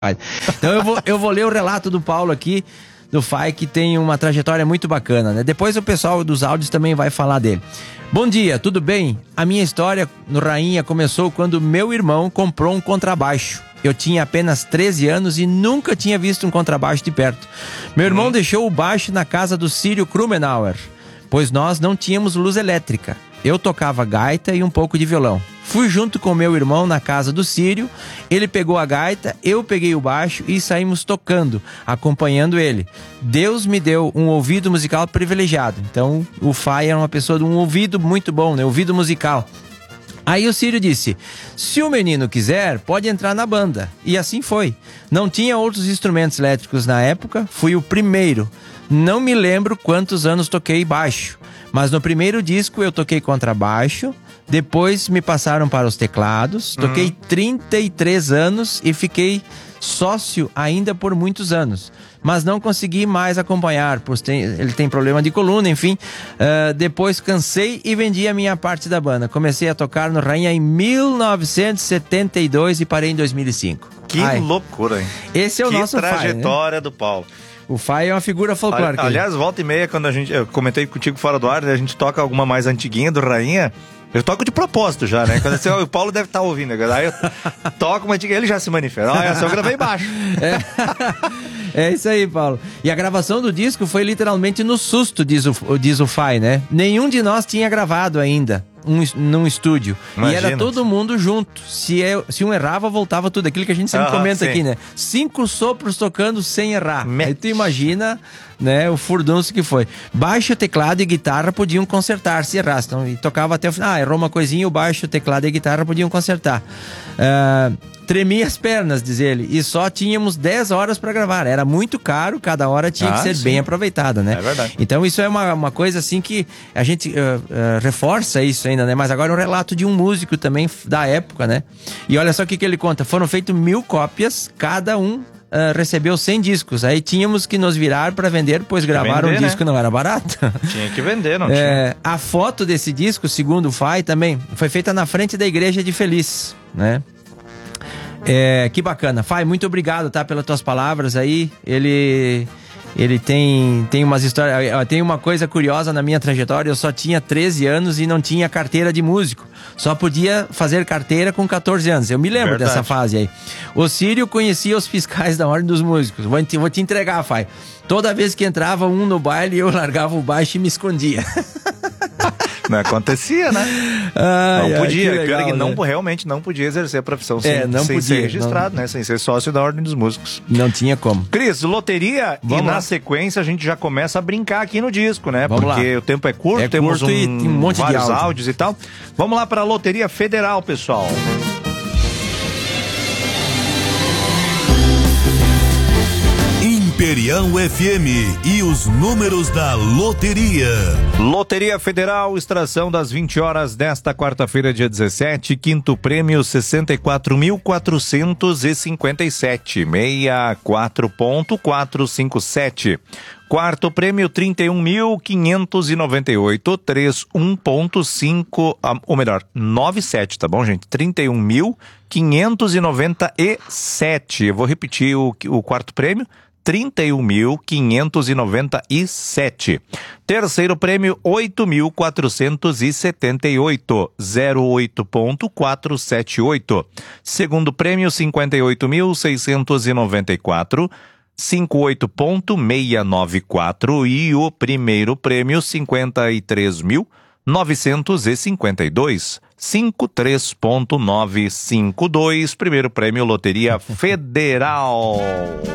Então eu vou ler o relato do Paulo aqui, do Fai, que tem uma trajetória muito bacana, né? Depois o pessoal dos áudios também vai falar dele. Bom dia, tudo bem? A minha história no Rainha começou quando meu irmão comprou um contrabaixo. Eu tinha apenas 13 anos e nunca tinha visto um contrabaixo de perto. Meu irmão deixou o baixo na casa do Círio Krumenauer, pois nós não tínhamos luz elétrica. Eu tocava gaita e um pouco de violão. Fui junto com meu irmão na casa do Círio, ele pegou a gaita, eu peguei o baixo e saímos tocando, acompanhando ele. Deus me deu um ouvido musical privilegiado. Então o Fai era uma pessoa de um ouvido muito bom, né? Ouvido musical. Aí o Círio disse, se o menino quiser, pode entrar na banda. E assim foi. Não tinha outros instrumentos elétricos na época, fui o primeiro. Não me lembro quantos anos toquei baixo, mas no primeiro disco eu toquei contrabaixo, depois me passaram para os teclados, toquei 33 anos e fiquei sócio ainda por muitos anos. Mas não consegui mais acompanhar, pois ele tem problema de coluna, enfim. Depois cansei e vendi a minha parte da banda. Comecei a tocar no Rainha em 1972 e parei em 2005. Que loucura, hein? Esse é o nosso Fai, né? Trajetória do Paulo. O Fai é uma figura folclórica. Aliás, volta e meia, quando eu comentei contigo fora do ar, a gente toca alguma mais antiguinha do Rainha. Eu toco de propósito já, né? Quando o Paulo deve estar ouvindo. Aí eu toco uma antiguinha, ele já se manifesta. Olha, eu gravei baixo. É isso aí, Paulo. E a gravação do disco foi literalmente no susto, diz o Fai, né? Nenhum de nós tinha gravado ainda num estúdio. Imagina. E era todo mundo junto. Se um errava, voltava tudo. Aquilo que a gente sempre comenta aqui, né? 5 sopros tocando sem errar. Aí tu imagina, né, o furdunço que foi. Baixo, teclado e guitarra podiam consertar se errasse. Então, e tocava até o final. Errou uma coisinha, o baixo, o teclado e a guitarra podiam consertar. Tremia as pernas, diz ele, e só tínhamos 10 horas para gravar. Era muito caro, cada hora tinha que ser bem aproveitada, né? É verdade. Então isso é uma coisa assim que a gente reforça isso ainda, né? Mas agora é um relato de um músico também da época, né? E olha só o que ele conta. Foram feitas 1000 cópias, cada um recebeu 100 discos. Aí tínhamos que nos virar para vender, pois gravar um disco não era barato. Tinha que vender, não tinha. A foto desse disco, segundo o Fai também, foi feita na frente da igreja de Feliz, né? Que bacana. Fai, muito obrigado, tá, pelas tuas palavras aí. Ele tem umas histórias. Tem uma coisa curiosa na minha trajetória. Eu só tinha 13 anos e não tinha carteira de músico. Só podia fazer carteira com 14 anos. Eu me lembro dessa fase aí. O Círio conhecia os fiscais da Ordem dos Músicos. Vou te entregar, Fai. Toda vez que entrava um no baile, eu largava o baixo e me escondia. Não acontecia, né? Não podia. Legal, que não, realmente não podia exercer a profissão sem ser registrado, né? Sem ser sócio da Ordem dos Músicos. Não tinha como. Cris, loteria. Vamos na sequência a gente já começa a brincar aqui no disco, né? Porque o tempo é curto, temos e um monte vários de áudios e tal. Vamos lá para a Loteria Federal, pessoal. Imperial FM e os números da loteria. Loteria Federal, extração das 20 horas desta quarta-feira, dia 17. Quinto prêmio, 64.457. 64.457. Quarto prêmio, 31.598. 31.5, ou melhor, 97, tá bom, gente? 31.597. Eu vou repetir o quarto prêmio. 31.597. Terceiro prêmio, 8.478, 08.478. Segundo prêmio, 58.694, 58.694. E o primeiro prêmio, 53.952, 53.952. Primeiro prêmio, Loteria Federal.